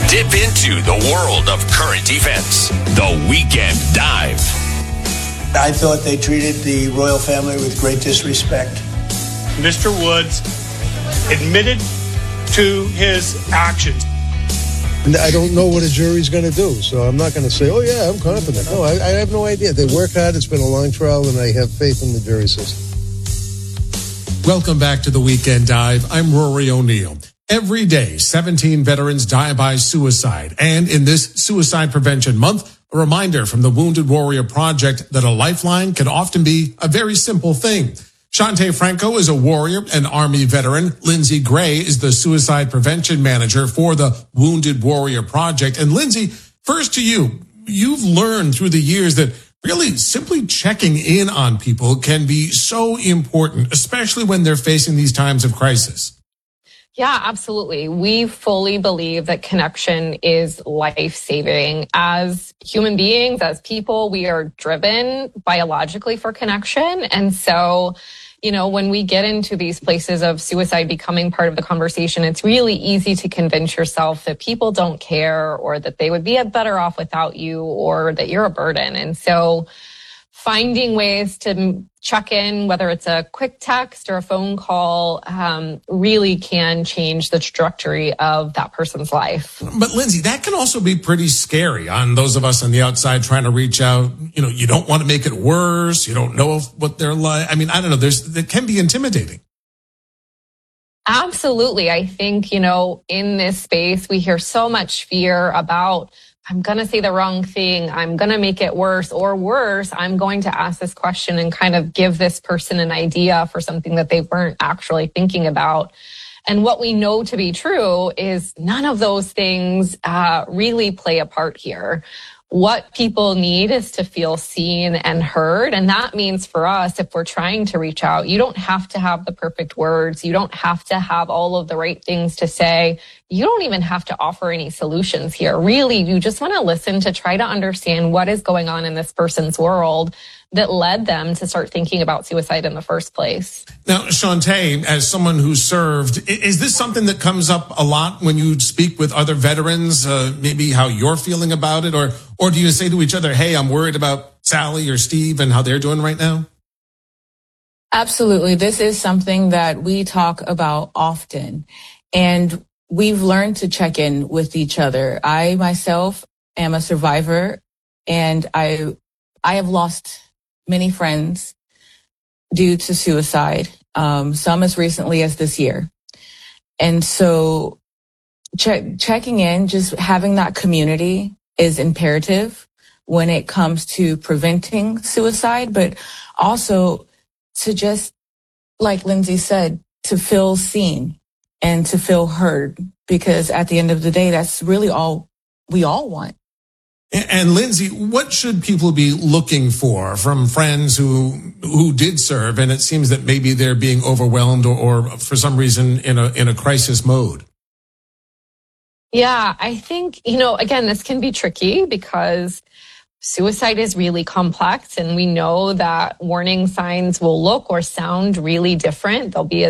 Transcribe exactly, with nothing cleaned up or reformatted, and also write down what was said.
Dip into the world of current events. The Weekend Dive. I thought they treated the royal family with great disrespect. Mister Woods admitted to his actions. I don't know what a jury's going to do, so I'm not going to say, oh, yeah, I'm confident. No, I, I have no idea. They work hard. It's been a long trial, and I have faith in the jury system. Welcome back to the Weekend Dive. I'm Rory O'Neill. Every day, seventeen veterans die by suicide. And in this Suicide Prevention Month, a reminder from the Wounded Warrior Project that a lifeline can often be a very simple thing. Shante Franco is a warrior and Army veteran. Lindsay Gray is the suicide prevention manager for the Wounded Warrior Project. And Lindsay, first to you, you've learned through the years that really simply checking in on people can be so important, especially when they're facing these times of crisis. Yeah, absolutely. We fully believe that connection is life-saving. As human beings, as people, we are driven biologically for connection. And so, you know, when we get into these places of suicide becoming part of the conversation, it's really easy to convince yourself that people don't care or that they would be better off without you or that you're a burden. And so finding ways to check in, whether it's a quick text or a phone call, um, really can change the trajectory of that person's life. But Lindsay, that can also be pretty scary on those of us on the outside trying to reach out. You know, you don't want to make it worse. You don't know what they're like. I mean, I don't know. There's, it can be intimidating. Absolutely. I think, you know, in this space, we hear so much fear about, I'm going to say the wrong thing. I'm going to make it worse, or worse, I'm going to ask this question and kind of give this person an idea for something that they weren't actually thinking about. And what we know to be true is none of those things uh, really play a part here. What people need is to feel seen and heard. And that means for us, if we're trying to reach out, you don't have to have the perfect words. You don't have to have all of the right things to say. You don't even have to offer any solutions here. Really, you just want to listen to try to understand what is going on in this person's world that led them to start thinking about suicide in the first place. Now, Shante, as someone who served, is this something that comes up a lot when you speak with other veterans, uh, maybe how you're feeling about it? Or, or do you say to each other, hey, I'm worried about Sally or Steve and how they're doing right now? Absolutely. This is something that we talk about often. And we've learned to check in with each other. I myself am a survivor, and I I have lost many friends due to suicide, um, some as recently as this year. And so check, checking in, just having that community is imperative when it comes to preventing suicide, but also to just, like Lindsay said, to feel seen and to feel heard, because at the end of the day, that's really all we all want. And Lindsay, what should people be looking for from friends who who did serve, and it seems that maybe they're being overwhelmed or, or for some reason in a in a crisis mode? Yeah, I think, you know, again, this can be tricky because suicide is really complex, and we know that warning signs will look or sound really different. There'll be a